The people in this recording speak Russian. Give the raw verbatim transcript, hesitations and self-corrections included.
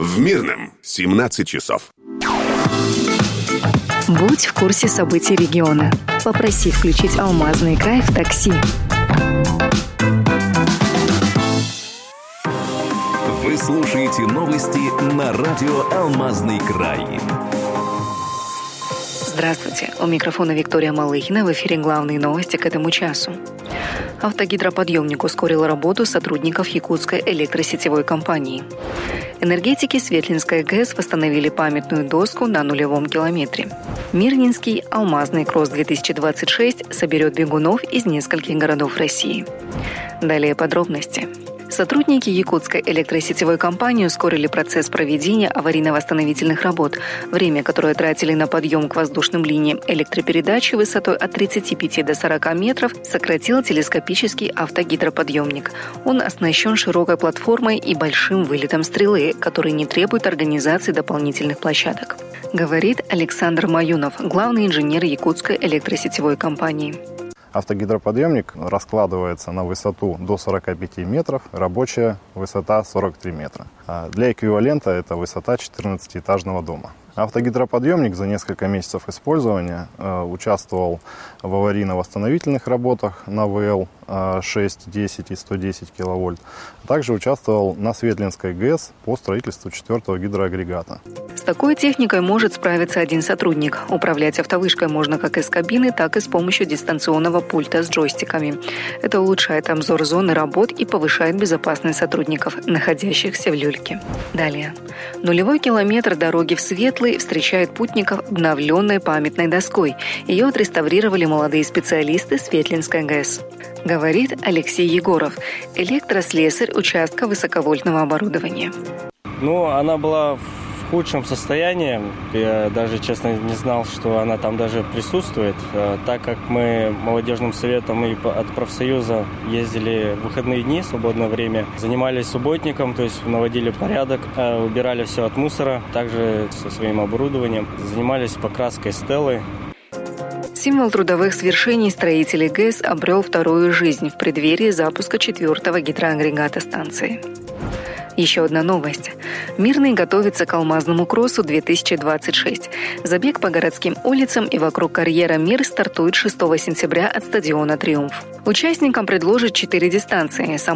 В Мирном семнадцать часов. Будь в курсе событий региона. Попроси включить «Алмазный край» в такси. Вы слушаете новости на радио «Алмазный край». Здравствуйте. У микрофона Виктория Малыхина. В эфире главные новости к этому часу. Автогидроподъемник ускорил работу сотрудников Якутской электросетевой компании. Энергетики Светлинской ГЭС восстановили памятную доску на нулевом километре. Мирнинский «Алмазный кросс-две тысячи двадцать шесть» соберет бегунов из нескольких городов России. Далее подробности. Сотрудники Якутской электросетевой компании ускорили процесс проведения аварийно-восстановительных работ. Время, которое тратили на подъем к воздушным линиям электропередачи высотой от тридцати пяти до сорока метров, сократил телескопический автогидроподъемник. Он оснащен широкой платформой и большим вылетом стрелы, который не требует организации дополнительных площадок. Говорит Александр Маюнов, главный инженер Якутской электросетевой компании. Автогидроподъемник раскладывается на высоту до сорока пяти метров, рабочая высота сорок три метра. Для эквивалента это высота четырнадцатиэтажного дома. Автогидроподъемник за несколько месяцев использования э, участвовал в аварийно-восстановительных работах на ВЛ э, шесть, десять и сто десять киловольт. Также участвовал на Светлинской ГЭС по строительству четвертого гидроагрегата. С такой техникой может справиться один сотрудник. Управлять автовышкой можно как из кабины, так и с помощью дистанционного пульта с джойстиками. Это улучшает обзор зоны работ и повышает безопасность сотрудников, находящихся в люльке. Далее. Нулевой километр дороги в Светлый встречает путников обновленной памятной доской. Ее отреставрировали молодые специалисты Светлинской ГЭС. Говорит Алексей Егоров, электрослесарь участка высоковольтного оборудования. Ну, она была в худшем состоянии. Я даже, честно, не знал, что она там даже присутствует. Так как мы молодежным советом и от профсоюза ездили в выходные дни, свободное время, занимались субботником, то есть наводили порядок, убирали все от мусора, также со своим оборудованием, занимались покраской стелы. Символ трудовых свершений строителей ГЭС обрел вторую жизнь в преддверии запуска четвертого гидроагрегата станции. Еще одна новость. Мирный готовится к «Алмазному кроссу две тысячи двадцать шесть». Забег по городским улицам и вокруг карьера «Мир» стартует шестого сентября от стадиона «Триумф». Участникам предложат четыре дистанции.